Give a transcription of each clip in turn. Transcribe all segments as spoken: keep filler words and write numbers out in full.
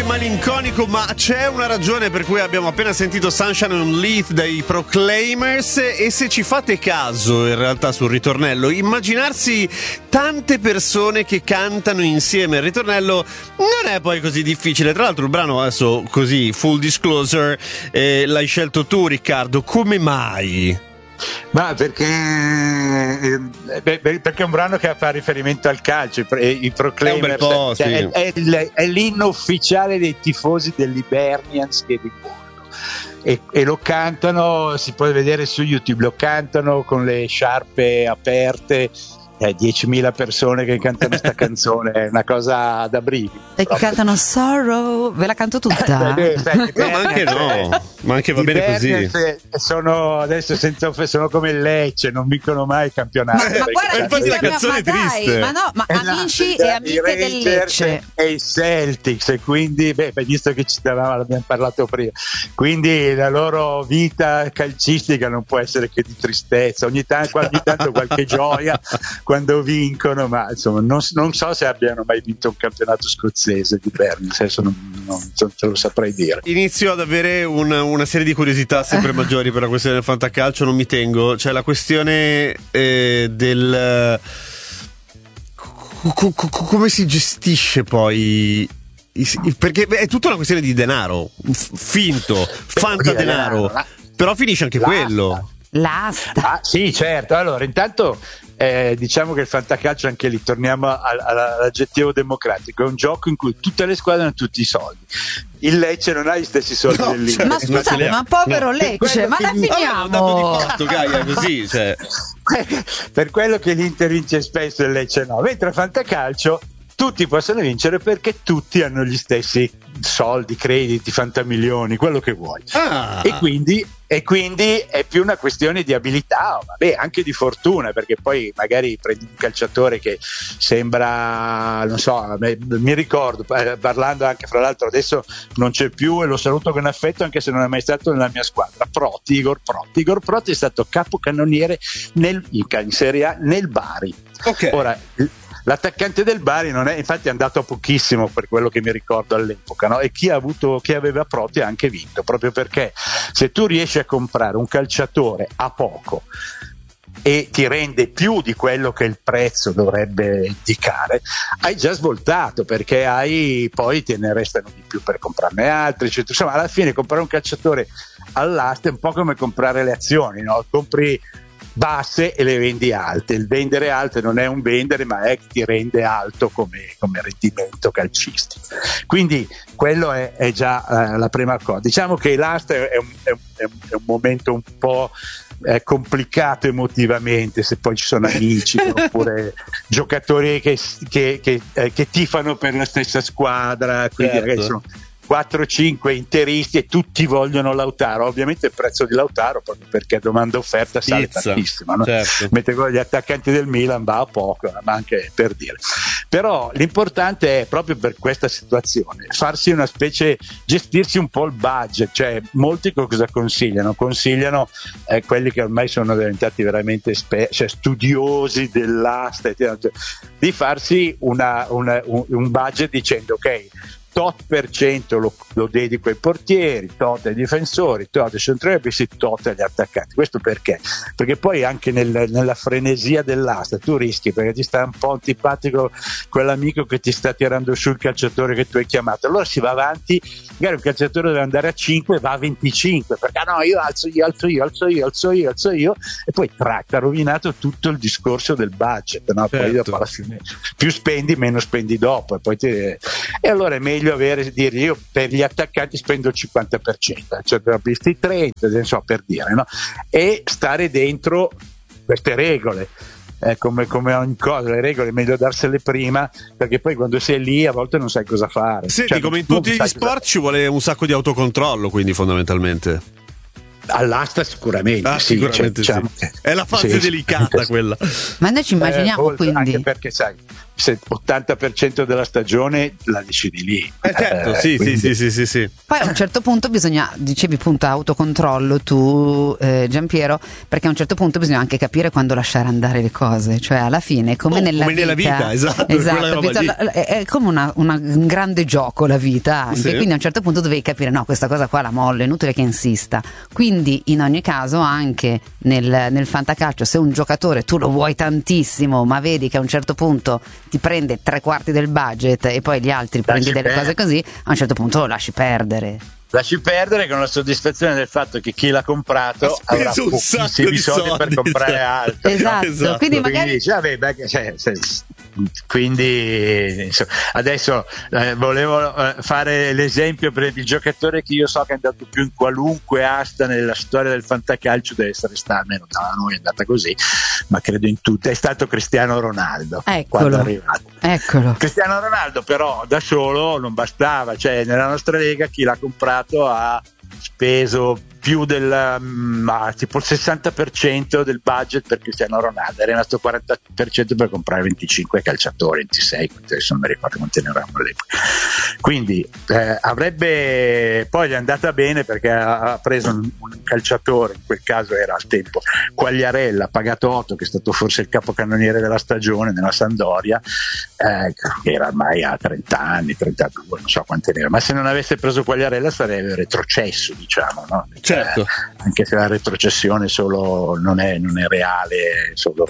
malinconico, ma c'è una ragione per cui abbiamo appena sentito Sunshine on Leith dei Proclaimers, e se ci fate caso in realtà sul ritornello, immaginarsi tante persone che cantano insieme il ritornello non è poi così difficile. Tra l'altro il brano, adesso così full disclosure, eh, l'hai scelto tu, Riccardo, come mai? Ma perché, eh, perché è un brano che fa riferimento al calcio, i, i Proclaimers, è, un cioè, sì. è, è, è, è l'inno ufficiale dei tifosi dell'Hibernians che ricordo, e, e lo cantano, si può vedere su YouTube, lo cantano con le sciarpe aperte. Eh, diecimila persone che cantano questa canzone, è una cosa da brividi. E che cantano Sorrow, ve la canto tutta. Eh, beh, no, ma anche no, ma anche va bene così. Sono adesso senza off- sono come il Lecce, non vincono mai il campionato. Ma, ma guarda, infatti la canzone è triste. Ma no, ma esatto, amici e amiche del Lecce e i Celtics, e quindi beh, visto che ci davamo, l'abbiamo parlato prima, quindi la loro vita calcistica non può essere che di tristezza, ogni tanto, ogni tanto qualche gioia quando vincono, ma insomma non, non so se abbiano mai vinto un campionato scozzese di Bernie, nel senso non, non, non te lo saprei dire. Inizio ad avere una, una serie di curiosità sempre maggiori per la questione del fantacalcio, non mi tengo. C'è la questione eh, del co- co- come si gestisce poi, perché è tutta una questione di denaro finto, fantadenaro, però finisce anche L'asta. quello. L'asta. Ah, sì, certo. Allora, intanto eh, diciamo che il fantacalcio, anche lì torniamo al, all'aggettivo democratico, è un gioco in cui tutte le squadre hanno tutti i soldi. Il Lecce non ha gli stessi soldi No, dell'Inter. cioè, Ma scusate, ma povero no. Lecce, ma la Allora, finiamo. un dato di fatto, Gaia, così, cioè. Per quello che l'Inter vince spesso e il Lecce no, mentre a fantacalcio tutti possono vincere perché tutti hanno gli stessi soldi, crediti, fantamilioni, quello che vuoi. Ah. E quindi, e quindi è più una questione di abilità, vabbè, anche di fortuna, perché poi magari prendi un calciatore che sembra, non so, mi ricordo parlando anche, fra l'altro adesso non c'è più e lo saluto con affetto anche se non è mai stato nella mia squadra, Proti, Igor Proti. Igor Proti è stato capocannoniere nel, in Serie A nel Bari. Ok. Ora l'attaccante del Bari non è, infatti è andato a pochissimo per quello che mi ricordo all'epoca, no? E chi ha avuto, chi aveva Proti ha anche vinto, proprio perché se tu riesci a comprare un calciatore a poco e ti rende più di quello che il prezzo dovrebbe indicare, hai già svoltato, perché hai, poi te ne restano di più per comprarne altri, cioè, insomma alla fine comprare un calciatore all'asta è un po' come comprare le azioni, no? Compri basse e le vendi alte. Il vendere alte non è un vendere, ma è che ti rende alto come, come rendimento calcistico. Quindi quello è, è già eh, la prima cosa. Diciamo che l'asta è un, è un, è un momento un po' eh, complicato emotivamente, se poi ci sono amici oppure giocatori che, che, che, eh, che tifano per la stessa squadra, quindi certo. ragazzi, sono quattro cinque interisti e tutti vogliono Lautaro. Ovviamente il prezzo di Lautaro, proprio perché domanda offerta sale Pizza, tantissimo, no? certo. Mentre con gli attaccanti del Milan va a poco, ma anche per dire. Però l'importante è, proprio per questa situazione, farsi una specie, gestirsi un po' il budget. Cioè molti cosa consigliano? Consigliano eh, quelli che ormai sono diventati veramente esper- cioè studiosi dell'asta, di farsi una, una, un, un budget dicendo ok, tot per cento lo, lo dedico ai portieri, tot ai difensori, tot ai centrocampisti, tot agli attaccanti. Questo perché? Perché poi anche nel, nella frenesia dell'asta tu rischi, perché ti sta un po' antipatico quell'amico che ti sta tirando su il calciatore che tu hai chiamato, allora si va avanti, magari un calciatore deve andare a cinque, va a venticinque, perché no, io alzo io, alzo io, alzo io, alzo io, alzo io, e poi track, ha rovinato tutto il discorso del budget, no? Poi certo. dopo alla fine più spendi, meno spendi dopo, e poi ti... e allora è meglio avere, dire io per gli attaccanti spendo il cinquanta per cento, cioè per il trenta, non so, per dire, no? E stare dentro queste regole. Eh, come, come ogni cosa, le regole è meglio darsele prima, perché poi quando sei lì a volte non sai cosa fare. Senti, cioè, come in tutti gli sport cosa... ci vuole un sacco di autocontrollo, quindi fondamentalmente all'asta sicuramente, ah, sì, sicuramente cioè, diciamo sì. che... È la fase sì, delicata sì. quella. Ma noi ci immaginiamo eh, quindi anche perché sai, ottanta per cento della stagione la decidi lì. Eh certo, eh, sì, quindi... sì, sì, sì, sì. Poi a un certo punto bisogna, dicevi appunto autocontrollo tu eh, Giampiero, perché a un certo punto bisogna anche capire quando lasciare andare le cose, cioè alla fine come, oh, nella, come vita, nella vita, esatto, esatto vita, è, è come una, una, un grande gioco la vita anche, sì. Quindi a un certo punto dovevi capire no, questa cosa qua la mollo, è inutile che insista, quindi in ogni caso anche nel, nel fantacalcio se un giocatore tu lo vuoi tantissimo ma vedi che a un certo punto ti prende tre quarti del budget e poi gli altri prendi delle per... cose così, a un certo punto lo lasci perdere. Lasci perdere con la soddisfazione del fatto che chi l'ha comprato avrà pochissimi soldi, soldi per comprare cioè. altro. Esatto, esatto. Quindi, quindi magari... dici, vabbè, beh, cioè, se, quindi insomma, adesso eh, volevo eh, fare l'esempio per il giocatore che io so che è andato più in qualunque asta nella storia del fantacalcio, deve essere stato, almeno da noi è andata così, ma credo in tutte, è stato Cristiano Ronaldo. Eccolo, è arrivato. Eccolo. Cristiano Ronaldo però da solo non bastava, cioè nella nostra lega chi l'ha comprato ha speso più del um, tipo il sessanta per cento del budget per Cristiano Ronaldo, è rimasto il quaranta per cento per comprare venticinque calciatori, ventisei, adesso non mi ricordo quanti ne eravamo all'epoca. Quindi eh, avrebbe, poi gli è andata bene perché ha, ha preso un, un calciatore, in quel caso era al tempo Quagliarella, pagato otto, che è stato forse il capocannoniere della stagione nella Sampdoria, eh, che era ormai a trenta anni, trentadue, non so quanti ne era, ma se non avesse preso Quagliarella sarebbe retrocesso, diciamo, no? Certo. Eh, anche se la retrocessione solo non è, non è reale, solo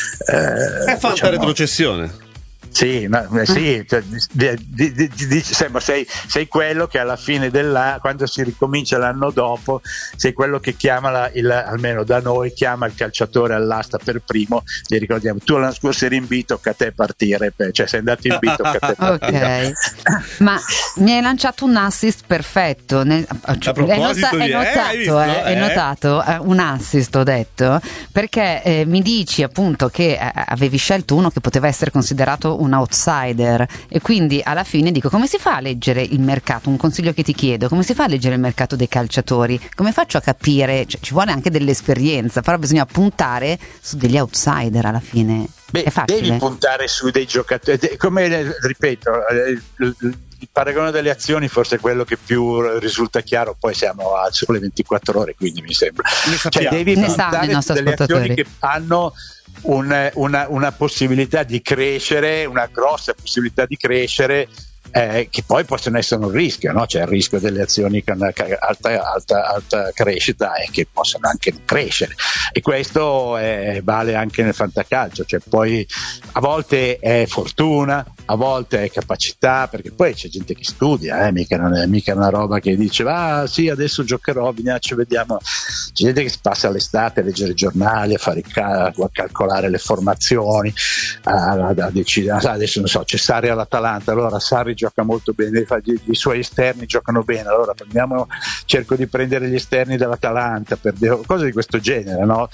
eh, è fatta diciamo, retrocessione. Sì, no, sì, cioè, di, di, di, di, sembra, sei, sei quello che alla fine dell'anno, quando si ricomincia l'anno dopo, sei quello che chiama la, il, almeno da noi chiama il calciatore all'asta per primo. Ti ricordiamo, tu l'anno scorso eri in B, tocca a te partire, cioè sei andato in B, tocca a te partire. Ok, ma mi hai lanciato un assist perfetto. Nel, cioè, a proposito hai, nota, di, hai notato, eh, eh, eh? hai notato eh, un assist, ho detto, perché eh, mi dici appunto che eh, avevi scelto uno che poteva essere considerato un outsider e quindi alla fine dico come si fa a leggere il mercato, un consiglio che ti chiedo, come si fa a leggere il mercato dei calciatori, come faccio a capire, cioè, ci vuole anche dell'esperienza, però bisogna puntare su degli outsider alla fine. Beh, è facile. Devi puntare su dei giocatori, come ripeto, il paragone delle azioni forse è quello che più risulta chiaro, poi siamo a sole ventiquattro ore, quindi mi sembra, cioè, devi ne puntare su delle azioni che hanno Un, una, una possibilità di crescere, una grossa possibilità di crescere, eh, che poi possono essere un rischio, no? C'è il rischio delle azioni con alta, alta, alta crescita e che possono anche non crescere, e questo è, vale anche nel fantacalcio, cioè poi a volte è fortuna, a volte è capacità, perché poi c'è gente che studia, eh? mica non è mica una roba che dice ah sì adesso giocherò, ci vediamo. C'è gente che si passa l'estate a leggere i giornali, a fare i cal- a calcolare le formazioni, a, a decidere, adesso non so, c'è Sarri all'Atalanta, allora Sarri gioca molto bene, i, i suoi esterni giocano bene, allora prendiamo, cerco di prendere gli esterni dell'Atalanta, per de- cose di questo genere, no?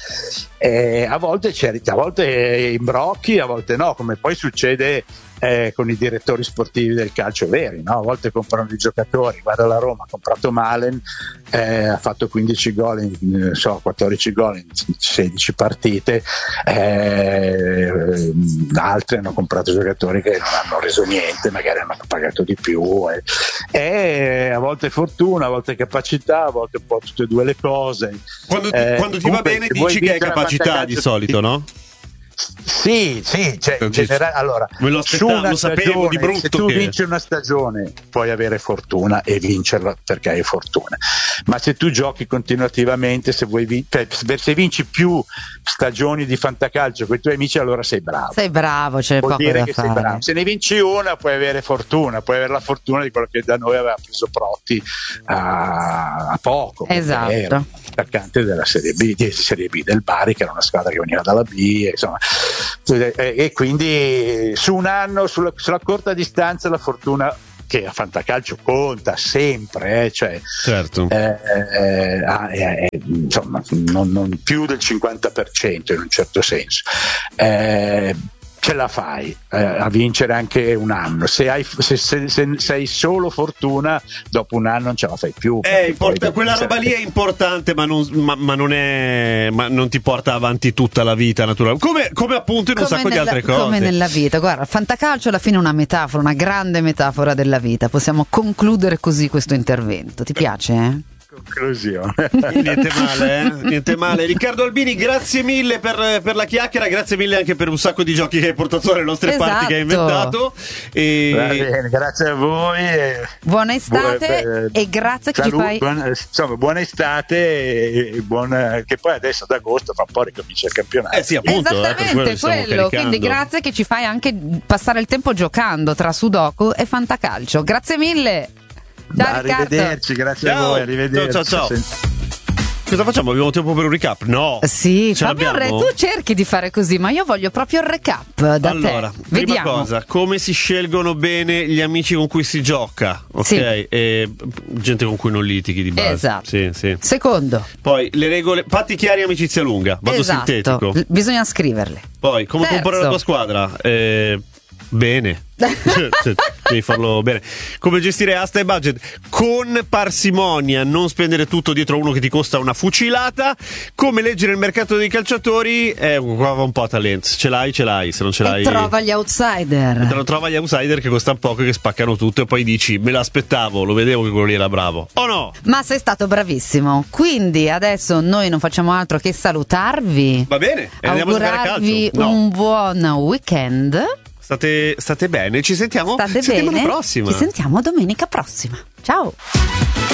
E a volte c'è, a volte imbrocchi, a volte no, come poi succede Eh, con i direttori sportivi del calcio veri, no? A volte comprano i giocatori, guarda la Roma ha comprato Malen, eh, ha fatto quindici gol in, eh, so, quattordici gol in sedici partite, eh, altri hanno comprato giocatori che non hanno reso niente, magari hanno pagato di più, eh. E a volte fortuna, a volte capacità, a volte un po' tutte e due le cose. Quando ti, eh, quando ti va bene dici che è capacità di solito, no? Sì, sì, cioè, in generale, allora, lo, su una lo sapevo di brutto, se tu che... vinci una stagione puoi avere fortuna e vincerla perché hai fortuna, ma se tu giochi continuativamente, se vuoi vin- cioè, se vinci più stagioni di fantacalcio con i tuoi amici, allora sei bravo. Sei bravo, c'è Vuol poco dire da che fare. sei bravo. Se ne vinci una puoi avere fortuna, puoi avere la fortuna di quello che da noi aveva preso Protti a, a poco. Esatto. Era attaccante della Serie B, di Serie B del Bari, che era una squadra che veniva dalla B, insomma. E, e quindi su un anno, sulla, sulla corta distanza, la fortuna, che a fantacalcio conta sempre, eh, cioè, certo. eh, eh, eh, eh, insomma non, non più del cinquanta per cento in un certo senso, eh, ce la fai eh, a vincere anche un anno. Se hai se, se, se, se hai solo fortuna, dopo un anno non ce la fai più. È import- quella roba lì è importante, ma non, ma, ma non è ma non ti porta avanti tutta la vita, naturalmente. Come, come appunto in un come sacco nella, di altre cose. Come nella vita, guarda, fantacalcio alla fine è una metafora, una grande metafora della vita. Possiamo concludere così questo intervento. Ti piace, eh? Conclusione. Niente male, eh? Niente male. Riccardo Albini, grazie mille per, per la chiacchiera, grazie mille anche per un sacco di giochi che hai portato nelle nostre esatto. parti, che hai inventato. E... Va bene, grazie a voi. E... Buona estate Bu- e grazie che salut, ci fai. Buona, insomma, buona estate e buona, che poi adesso ad agosto fa un po' ricomincia il campionato. Eh sì, appunto, esattamente eh, quello. quello. Quindi grazie che ci fai anche passare il tempo giocando tra Sudoku e Fantacalcio. Grazie mille. Ciao, arrivederci, grazie ciao. a voi, arrivederci. Ciao, ciao, ciao. Cosa facciamo? Abbiamo tempo per un recap? No. Sì, ce Fabio, l'abbiamo? tu cerchi di fare così, ma io voglio proprio il recap da allora, te. Prima Vediamo. cosa, come si scelgono bene gli amici con cui si gioca, ok? Sì. E gente con cui non litighi di base. Esatto. Sì, sì. Secondo. Poi le regole, patti chiari, amicizia lunga. Vado esatto. sintetico. L- bisogna scriverle. Poi, come Terzo. comporre la tua squadra? Eh, bene. Devi farlo bene. Come gestire asta e budget con parsimonia, non spendere tutto dietro a uno che ti costa una fucilata. Come leggere il mercato dei calciatori, eh, qua va un po' a talento. Se ce l'hai, ce l'hai. Se non ce l'hai, e trova gli outsider. te lo trova gli outsider che costano poco e che spaccano tutto. E poi dici: me l'aspettavo, lo vedevo che quello lì era bravo. O no? Ma sei stato bravissimo. Quindi adesso noi non facciamo altro che salutarvi. Va bene, e andiamo a giocare a augurarvi calcio. No. un buon weekend. State, state bene, ci sentiamo State settimana bene. prossima. Ci sentiamo domenica prossima. Ciao.